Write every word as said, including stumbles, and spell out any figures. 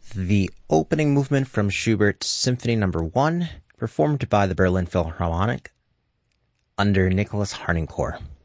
The opening movement from Schubert's Symphony Number one, performed by the Berlin Philharmonic under Nicholas Harnoncourt.